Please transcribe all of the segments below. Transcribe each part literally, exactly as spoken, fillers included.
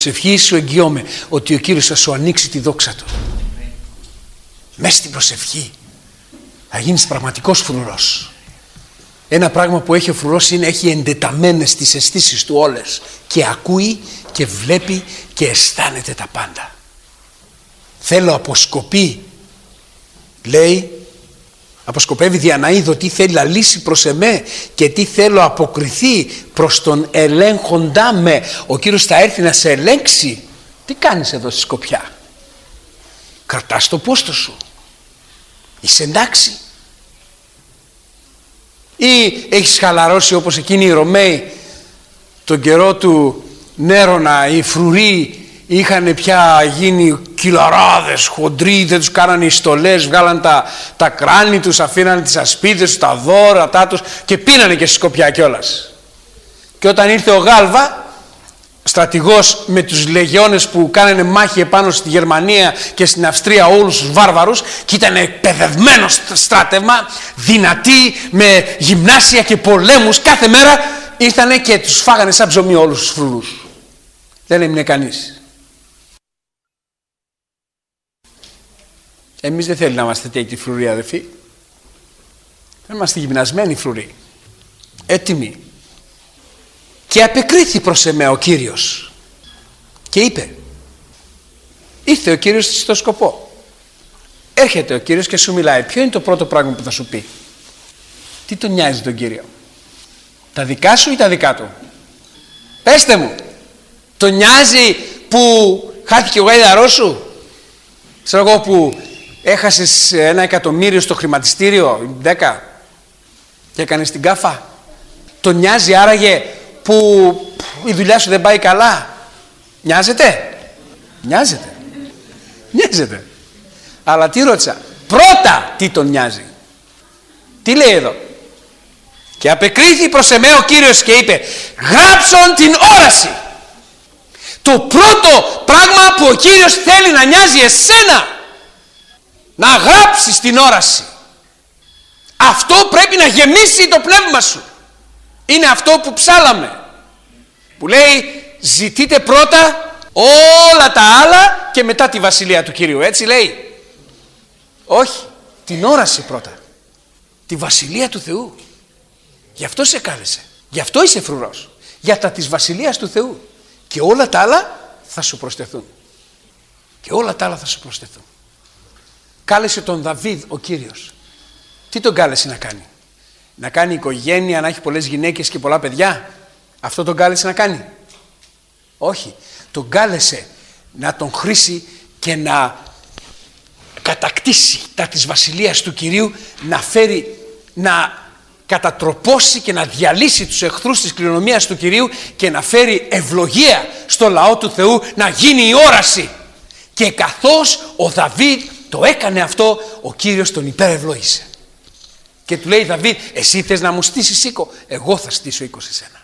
προσευχή σου εγγυώμαι ότι ο Κύριος θα σου ανοίξει τη δόξα Του. Μέσα στην προσευχή θα γίνεις πραγματικός φρουρός. Ένα πράγμα που έχει ο φρουρός είναι έχει εντεταμένες τις αισθήσεις του όλες και ακούει και βλέπει και αισθάνεται τα πάντα. Θέλω αποσκοπή, λέει, αποσκοπεύει δια να είδω τι θέλει να λύσει προς εμέ και τι θέλω αποκριθεί προς τον ελέγχοντά με. Ο Κύριος θα έρθει να σε ελέγξει. Τι κάνεις εδώ στη Σκοπιά? Κρατάς το πόστο σου? Είσαι εντάξει? Ή έχεις χαλαρώσει όπως εκείνοι οι Ρωμαίοι τον καιρό του Νέρονα? Οι φρουροί είχαν πια γίνει κυλαράδες, χοντροί, δεν τους κάνανε οι στολές, βγάλαν τα, τα κράνη τους, αφήνανε τις ασπίδες τους, τα δώρατά τους και πίνανε και στη Σκοπιά κιόλας. Και όταν ήρθε ο Γάλβα, στρατηγός με τους λεγιώνες που κάνανε μάχη επάνω στη Γερμανία και στην Αυστρία όλους τους βάρβαρους, και ήταν εκπαιδευμένο στράτευμα, δυνατοί, με γυμνάσια και πολέμους, κάθε μέρα ήρθανε και τους φάγανε σαν ψωμί όλους τους φρουρούς. Δεν έμεινε κανείς. Εμείς δεν θέλει να είμαστε τέτοιοι φρουροί, αδελφοί. Δεν είμαστε γυμνασμένοι φρουροί, έτοιμοι. Και απεκρίθη προς εμέ ο Κύριος και είπε, ήρθε ο Κύριος στο σκοπό. Έρχεται ο Κύριος και σου μιλάει. Ποιο είναι το πρώτο πράγμα που θα σου πει? Τι τον νοιάζει τον Κύριο? Τα δικά σου ή τα δικά του? Πέστε μου, τον νοιάζει που χάθηκε ο γάιδαρός σου? Ξέρω εγώ, που έχασες ένα εκατομμύριο στο χρηματιστήριο, δέκα, και έκανες την κάφα? Τον νοιάζει άραγε που η δουλειά σου δεν πάει καλά? Νοιάζεται? Νοιάζεται. Νοιάζεται. Αλλά τι ρώτησα? Πρώτα τι τον νοιάζει? Τι λέει εδώ? Και απεκρίθη προς εμέ ο Κύριος και είπε, γράψον την όραση. Το πρώτο πράγμα που ο Κύριος θέλει να νοιάζει εσένα, να γράψεις την όραση. Αυτό πρέπει να γεμίσει το πνεύμα σου. Είναι αυτό που ψάλαμε, που λέει ζητείτε πρώτα όλα τα άλλα και μετά τη βασιλεία του Κυρίου. Έτσι λέει? Όχι, την όραση πρώτα, τη βασιλεία του Θεού. Γι' αυτό σε κάλεσε, γι' αυτό είσαι φρουρός, για τα της βασιλείας του Θεού. Και όλα τα άλλα θα σου προσθεθούν. Και όλα τα άλλα θα σου προσθεθούν. Κάλεσε τον Δαβίδ ο Κύριος. Τι τον κάλεσε να κάνει? Να κάνει οικογένεια, να έχει πολλές γυναίκες και πολλά παιδιά? Αυτό τον κάλεσε να κάνει? Όχι. Τον κάλεσε να τον χρήσει και να κατακτήσει τα της βασιλείας του Κυρίου, να φέρει, να κατατροπώσει και να διαλύσει τους εχθρούς της κληρονομίας του Κυρίου και να φέρει ευλογία στο λαό του Θεού, να γίνει η όραση. Και καθώς ο Δαβίδ το έκανε αυτό, ο Κύριος τον υπερευλόγησε. Και του λέει, Δαβίδ, εσύ θες να μου στήσεις οίκο? Εγώ θα στήσω οίκο σε σένα.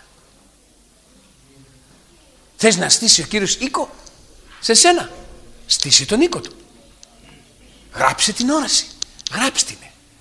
Θες να στήσει ο Κύριος οίκο σε σένα? Στήσει τον οίκο του. Γράψε την όραση. Γράψτε την.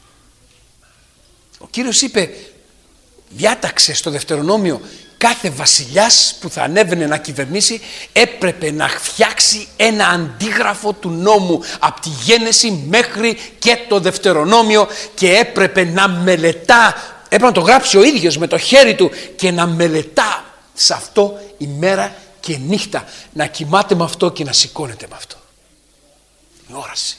Ο Κύριος είπε, διάταξε στο Δευτερονόμιο, κάθε βασιλιάς που θα ανέβαινε να κυβερνήσει έπρεπε να φτιάξει ένα αντίγραφο του νόμου από τη Γένεση μέχρι και το Δευτερονόμιο, και έπρεπε να μελετά, έπρεπε να το γράψει ο ίδιος με το χέρι του και να μελετά σε αυτό ημέρα και νύχτα, να κοιμάται με αυτό και να σηκώνεται με αυτό. Η όραση.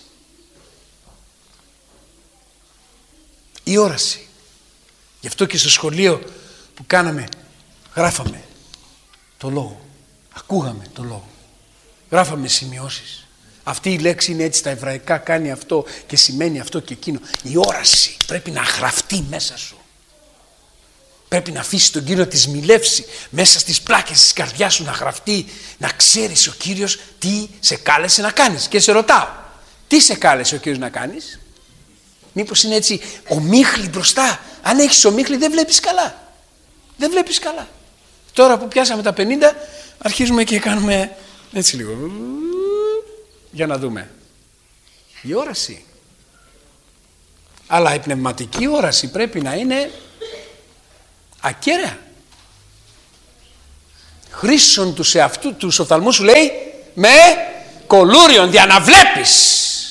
Η όραση. Γι' αυτό και στο σχολείο που κάναμε, γράφαμε το λόγο, ακούγαμε το λόγο, γράφαμε σημειώσεις. Αυτή η λέξη είναι έτσι στα εβραϊκά, κάνει αυτό και σημαίνει αυτό και εκείνο. Η όραση πρέπει να γραφτεί μέσα σου. Πρέπει να αφήσεις τον Κύριο να τη σμιλεύσει μέσα στις πλάκες της καρδιάς σου, να γραφτεί, να ξέρεις ο Κύριος τι σε κάλεσε να κάνεις. Και σε ρωτάω, τι σε κάλεσε ο Κύριος να κάνεις? Μήπως είναι έτσι ομίχλη μπροστά? Αν έχεις ομίχλη δεν βλέπεις καλά. Δεν βλέπεις καλά. Τώρα που πιάσαμε τα πενήντα αρχίζουμε και κάνουμε έτσι λίγο. Για να δούμε. Η όραση. Αλλά η πνευματική όραση πρέπει να είναι ακέραια. χρήσον τους εαυτού τους οφθαλμούς σου, λέει, με κολούριον, για να βλέπεις.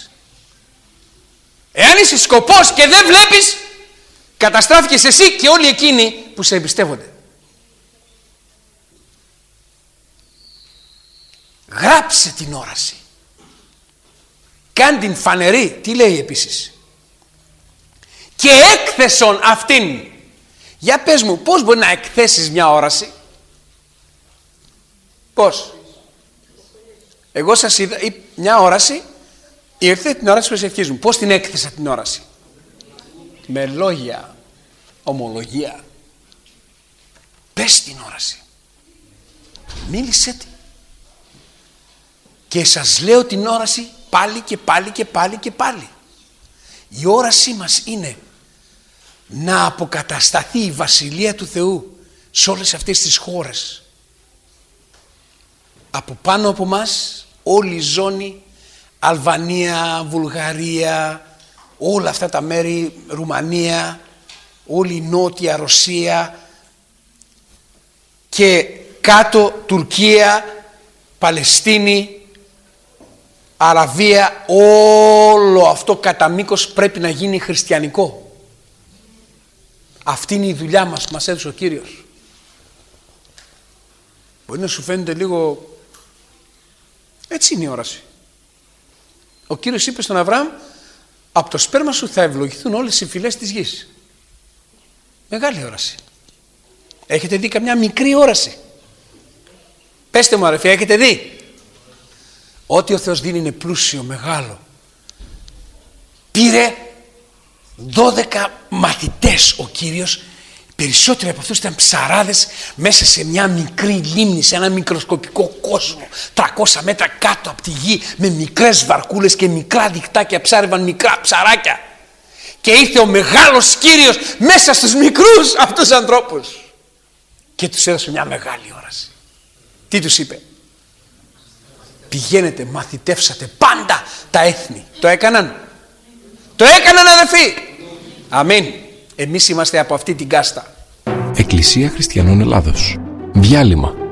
Εάν είσαι σκοπός και δεν βλέπεις, καταστράφηκες εσύ και όλοι εκείνοι που σε εμπιστεύονται. Γράψε την όραση. Κάν την φανερή. Τι λέει επίσης? Και έκθεσον αυτήν. Για πες μου, πώς μπορεί να εκθέσεις μια όραση? Πώς? Εγώ σας είδα μια όραση, ήρθε την όραση προσευχής μου. Πώς την έκθεσα την όραση? Με λόγια, ομολογία. Πες την όραση. Μίλησέ την. Και σας λέω την όραση πάλι και πάλι και πάλι και πάλι. Η όρασή μας είναι να αποκατασταθεί η Βασιλεία του Θεού σε όλες αυτές τις χώρες. Από πάνω από μας όλη η ζώνη, Αλβανία, Βουλγαρία, όλα αυτά τα μέρη, Ρουμανία, όλη η Νότια Ρωσία και κάτω Τουρκία, Παλαιστίνη, Αραβία, όλο αυτό κατά μήκος πρέπει να γίνει χριστιανικό. Αυτή είναι η δουλειά μας που μας έδωσε ο Κύριος. Μπορεί να σου φαίνεται λίγο, έτσι είναι η όραση. Ο Κύριος είπε στον Αβραάμ, από το σπέρμα σου θα ευλογηθούν όλες οι φυλές της γης. Μεγάλη όραση. Έχετε δει καμιά μικρή όραση? Πέστε μου αδερφοί, έχετε δει? Ό,τι ο Θεός δίνει είναι πλούσιο, μεγάλο. Πήρε δώδεκα μαθητές ο Κύριος, περισσότεροι από αυτούς ήταν ψαράδες, μέσα σε μια μικρή λίμνη, σε ένα μικροσκοπικό κόσμο, τριακόσια μέτρα κάτω από τη γη, με μικρές βαρκούλες και μικρά δικτάκια ψάρευαν μικρά ψαράκια. Και ήρθε ο μεγάλος Κύριος μέσα στους μικρούς αυτούς ανθρώπους και τους έδωσε μια μεγάλη όραση. Τι τους είπε? Πηγαίνετε, μαθητεύσατε πάντα τα έθνη. Το έκαναν? Το έκαναν αδερφοί? Αμήν. Εμείς είμαστε από αυτή την κάστα. Εκκλησία Χριστιανών Ελλάδος. Διάλειμμα.